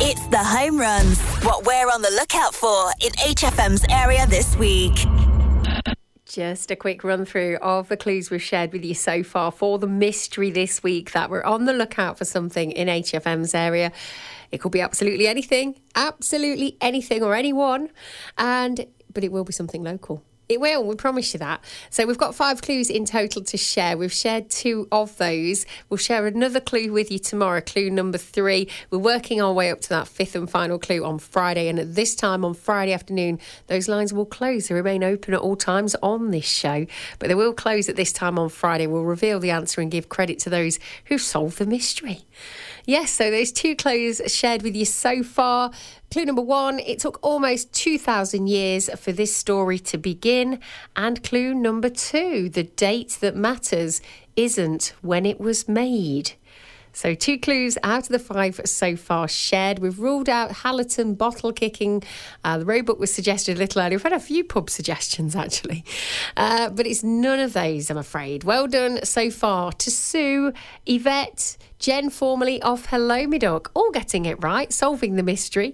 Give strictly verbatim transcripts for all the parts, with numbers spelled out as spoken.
It's the home runs. What we're on the lookout for in H F M's area this week. Just a quick run through of the clues we've shared with you so far for the mystery this week, that we're on the lookout for something in H F M's area. It could be absolutely anything, absolutely anything or anyone, and but it will be something local. It will, we promise you that. So we've got five clues in total to share. We've shared two of those. We'll share another clue with you tomorrow, clue number three. We're working our way up to that fifth and final clue on Friday. And at this time on Friday afternoon, those lines will close. They remain open at all times on this show, but they will close at this time on Friday. We'll reveal the answer and give credit to those who solved the mystery. Yes, so there's two clues shared with you so far. Clue number one, it took almost two thousand years for this story to begin. And clue number two, the date that matters isn't when it was made. So two clues out of the five so far shared. We've ruled out Hallerton bottle kicking. Uh, the Roebuck was suggested a little earlier. We've had a few pub suggestions, actually. Uh, but it's none of those, I'm afraid. Well done so far to Sue, Yvette, Jen formerly of Hello Me Duck, all getting it right, solving the mystery.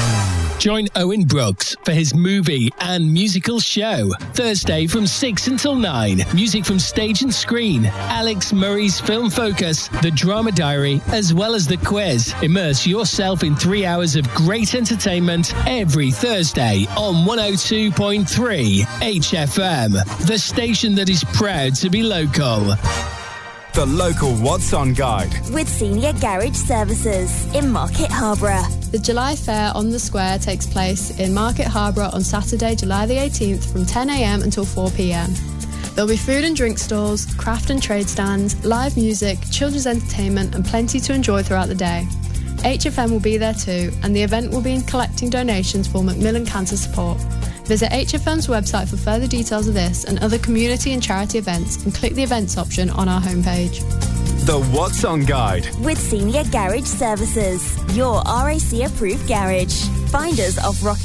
Join Owen Brooks for his movie and musical show. Thursday from six until nine. Music from stage and screen. Alex Murray's Film Focus, The Drama Diary, as well as the quiz. Immerse yourself in three hours of great entertainment every Thursday on one oh two point three H F M. The station that is proud to be local. The local What's On Guide with Senior Garage Services in Market Harborough. The July Fair on the Square takes place in Market Harborough on Saturday, July the eighteenth from ten a m until four p m. There'll be food and drink stalls, craft and trade stands, live music, children's entertainment and plenty to enjoy throughout the day. H F M will be there too, and the event will be collecting donations for Macmillan Cancer Support. Visit H F M's website for further details of this and other community and charity events, and click the events option on our homepage. The What's On Guide with Senior Garage Services, your R A C approved garage. Find us off Rocky